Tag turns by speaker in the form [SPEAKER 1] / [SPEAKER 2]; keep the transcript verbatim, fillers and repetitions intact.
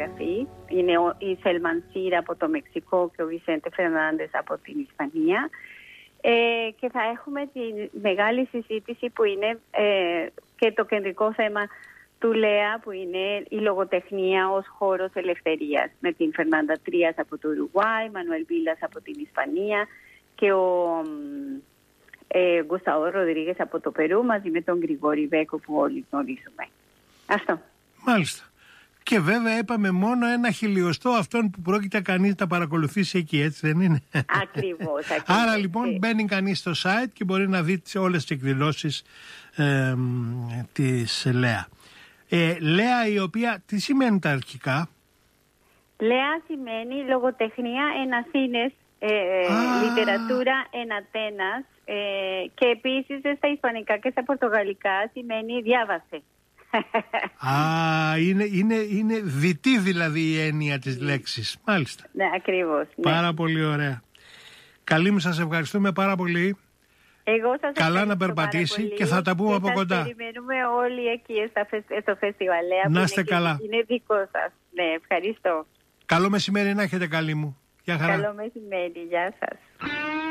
[SPEAKER 1] συγγραφείς. Είναι ο, η Σελμανσίρα από το Μεξικό και ο Βισέντε Φερνάντες από την Ισπανία. Ε, και θα έχουμε τη μεγάλη συζήτηση που είναι ε, και το κεντρικό θέμα του ΛΕΑ, που είναι η λογοτεχνία ως χώρος ελευθερίας, με την Φερνάντα Τρίας από το Ουρουγουάι, Μανουέλ Βίλας από την Ισπανία και ο ε, Γκουστάβο Ροδρίγες από το Περού, μαζί με τον Γρηγόρη Βέκο που όλοι γνωρίζουμε. Αυτό.
[SPEAKER 2] Μάλιστα. Και βέβαια είπαμε μόνο ένα χιλιοστό αυτών που πρόκειται κανείς να παρακολουθήσει εκεί, έτσι δεν είναι?
[SPEAKER 1] Ακριβώς. ακριβώς.
[SPEAKER 2] Άρα λοιπόν μπαίνει κανείς στο site και μπορεί να δει όλες τις εκδηλώσεις ε, της ΛΕΑ. Ε, ΛΕΑ, η οποία, τι σημαίνει τα αρχικά?
[SPEAKER 1] ΛΕΑ σημαίνει λογοτεχνία εν Αθήνες, ε, λιτερατούρα εν Ατένας, ε, και επίσης στα ισπανικά και στα πορτογαλικά σημαίνει διάβασε.
[SPEAKER 2] Α, είναι, είναι, είναι δυτή δηλαδή η έννοια της λέξης. Μάλιστα.
[SPEAKER 1] Ναι, ακριβώς. Ναι.
[SPEAKER 2] Πάρα πολύ ωραία. Καλή μου, σας ευχαριστούμε πάρα πολύ.
[SPEAKER 1] Εγώ σας
[SPEAKER 2] Καλά να περπατήσει και θα τα πούμε
[SPEAKER 1] και
[SPEAKER 2] από
[SPEAKER 1] σας
[SPEAKER 2] κοντά.
[SPEAKER 1] Περιμένουμε όλοι εκεί στο φεστιβάλ.
[SPEAKER 2] Να είστε καλά.
[SPEAKER 1] Και είναι δικό σας. Ναι, ευχαριστώ.
[SPEAKER 2] Καλό μεσημέρι να έχετε, καλή μου. Γεια χαρά.
[SPEAKER 1] Καλό μεσημέρι. Γεια σας.